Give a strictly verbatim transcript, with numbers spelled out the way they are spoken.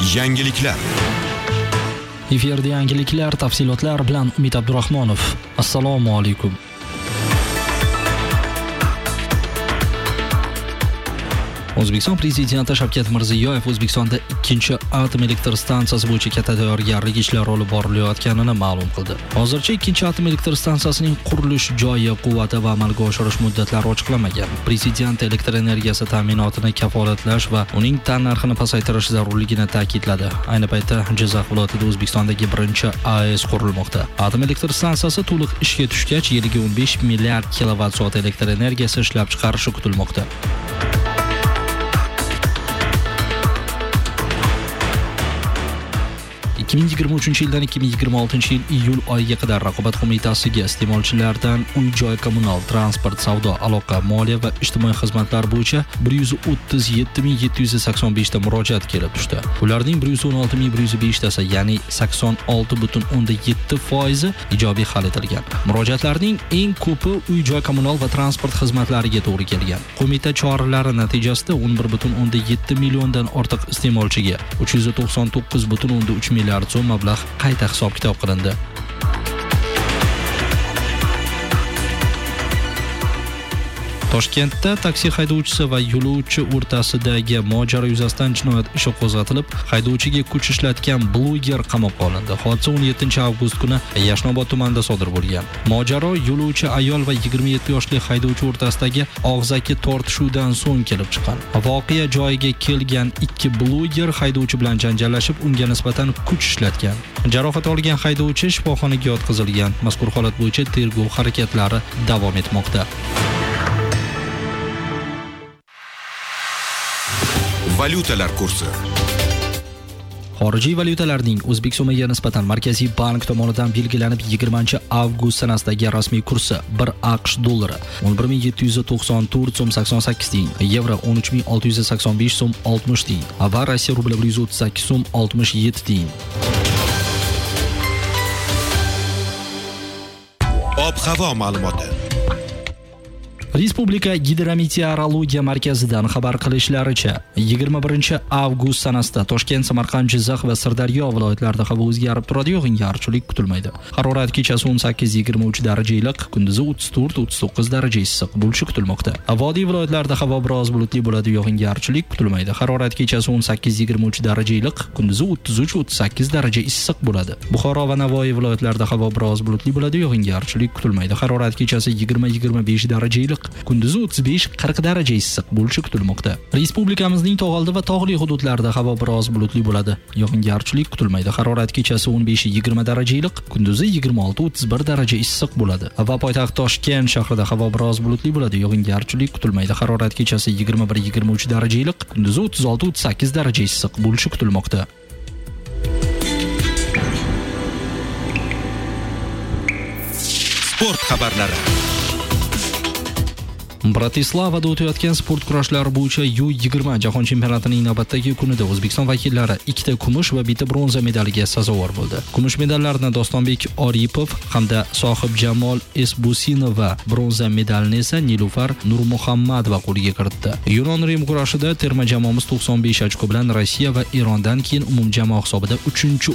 Yangiliklar. Efirda yangiliklar, tafsilotlar bilan Umid Abdurahmonov. Assalomu alaykum. O'zbekiston prezidenti Shavkat Mirziyoyev O'zbekistonda ikkinchi atom elektr stansiyasi bo'yicha katta tayyorgarlik ishlari olib borilayotganini ma'lum qildi. Hozircha ikkinchi atom elektr stansiyasining qurilish joyi, quvvati va amalga oshirish muddatlari ochiqlanmagan. Prezident elektr energiyasi ta'minotini kafolatlash va uning tannarxini pasaytirish zarurligini ta'kidladi. Ayni paytda Jizzax viloyatida O'zbekistondagi birinchi A E S qurilmoqda. Atom elektr stansiyasi to'liq ishga tushgach, yiliga o'n besh milliard kilovatt soat elektr energiyasi ishlab chiqarishi kutilmoqda. ikki ming yigirma uchinchi yildan ikki ming yigirma oltinchi yil iyul oyiga qadar Raqobat qo'mitasiga iste'molchilardan uy-joy, kommunal, transport, savdo, aloqa, moliya va ijtimoiy xizmatlar bo'yicha bir yuz o'ttiz yetti ming yetti yuz sakson besh ta murojaat kelib tushdi. Ularning bir yuz o'n olti ming bir yuz besh tasi, ya'ni sakson olti butun o'nda yetti foizi ijobiy hal etilgan. Murojaatlarning eng ko'pi uy-joy, kommunal va transport xizmatlariga to'g'ri kelgan. Qo'mita choralari natijasida o'n bir butun o'nda yetti milliondan ortiq iste'molchiga uch yuz to'qson to'qqiz butun o'nda uch milliard so'm mablag' qayta hisob-kitob qilindi. Toshkentda taksi haydovchisi va yo'lovchi o'rtasidagi mojaro yuzasidan jinoyat ishi qo'zg'atilib, haydovchiga kuch ishlatgan bloger qamoqqa olindi. Hodisa o'n yettinchi avgust kuni Yashnobod tumanida sodir bo'lgan. Mojaro yo'lovchi ayol va yigirma yetti yoshli haydovchi o'rtasidagi og'zaki tortishuvdan so'ng kelib chiqqan. Voqea joyiga kelgan ikki bloger haydovchi bilan janjallashib, unga nisbatan kuch ishlatgan. Jarohat olgan haydovchi shifoxonaga yotqizilgan. Mazkur holat bo'yicha tergov harakatlari davom etmoqda. Valyutalar kursi. Xorijiy valyutalarning O'zbek so'miga nisbatan Markaziy bank tomonidan belgilanib yigirmanchi avgust sanasidagi rasmiy kursi bir AQSh dollari o'n bir ming yetti yuz to'qson to'rt so'm sakson sakkiz tiyin, yevro o'n uch ming olti yuz sakson besh so'm oltmish tiyin va Rossiya rubli bir yuz o'ttiz sakkiz so'm oltmish yetti tiyin. Ob-havo ma'lumoti. Respublika Gidrometeorologiya markazidan xabar qilishlaricha, yigirma birinchi avgust sanasida Toshkent, Samarqand, Jizzax va Sirdaryo viloyatlarida havo o'zgarib turadi, yog'ingarchilik kutilmaydi. Harorat kechasi o'n sakkiz yigirma uch darajali iliq, kunduzi o'ttiz to'rt o'ttiz to'qqiz daraja issiq bo'lishi kutilmoqda. Vodiy viloyatlarida havo biroz bulutli bo'ladi, yog'ingarchilik kutilmaydi. Harorat kechasi o'n sakkiz yigirma uch darajali iliq, kunduzi o'ttiz uch o'ttiz sakkiz daraja issiq bo'ladi. Buxoro va Navoiy viloyatlarida havo biroz bulutli bo'ladi, yog'ingarchilik kutilmaydi. Harorat kechasi yigirma yigirma besh darajali iliq, kunduzi o'ttiz besh qirq daraja issiq bo'lishi kutilmoqda. Respublikamizning tog'oldi va tog'li hududlarida havo biroz bulutli bo'ladi. Yog'ingarchilik kutilmaydi. Harorat kechasi o'n besh yigirma daraja iliq, kunduzi yigirma olti o'ttiz bir daraja issiq bo'ladi. Va poytaxt Toshkent shahrida havo biroz bulutli bo'ladi. Yog'ingarchilik kutilmaydi. Harorat kechasi yigirma bir yigirma uch daraja iliq, kunduzi o'ttiz olti o'ttiz sakkiz daraja issiq bo'lishi kutilmoqda. Sport xabarlari. Bratislavada o'tayotgan sport kurashlari bo'yicha yu yigirma jahon chempionatining navbatdagi kunida O'zbekiston vakillari ikkita kumush va bitta bronza medaliga sazovor bo'ldi. Kumush medallarni Dostonbek Oripov hamda Sohibjamol Esbusinova, bronza medalni esa Nilufar Nurmuhammadova qo'liga kiritdi. Yunon-Rim kurashida terma jamoamiz to'qson besh ochko bilan Rossiya va Erondan keyin umumjamoa hisobida uchinchi